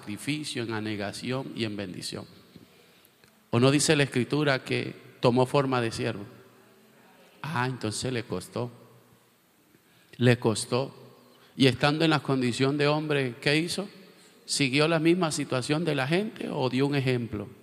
sacrificio, en anegación y en bendición. ¿O no dice la Escritura que tomó forma de siervo? Entonces le costó. Le costó. Y estando en la condición de hombre, ¿qué hizo? ¿Siguió la misma situación de la gente o dio un ejemplo?